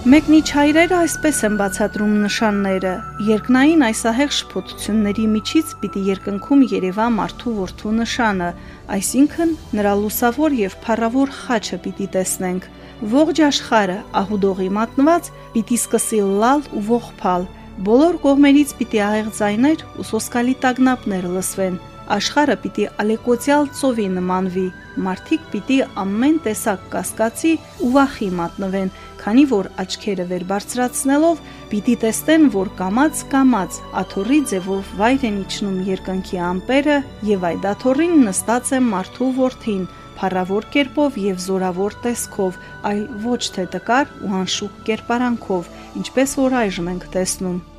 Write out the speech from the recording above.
Մեկնիչայրերը այսպես են բացատրում նշանները. երկնային այս ահեղ շփոթությունների միջից պիտի երկնքում երևա մարդու որդու նշանը, այսինքն նրա լուսավոր եւ փառավոր խաչը պիտի տեսնենք։ Ողջ աշխարհը ահուդողի մատնված պիտի սկսի լալ ու ողփալ, բոլոր կողմերից պիտի ահեղ ձայներ ու սոսկալի տագնապներ լսվեն, աշխարհը պիտի ալեկոծյալ ծովի նմանվի, մարդիկ պիտի ամեն տեսակ կասկածի ու վախի մատնվեն, քանի որ աչքերը վեր բարձրացնելով պիտի տեսնեն, որ կամաց աթոռի ձևով վայր են իջնում երկնքի ամպերը եւ այդ աթոռին նստած է մարդու որդին, փառավոր կերպով եւ զորավոր տեսքով, այլ ոչ թե տկար ու անշուք կերպարանքով, ինչպես որ այժմ ենք տեսնում։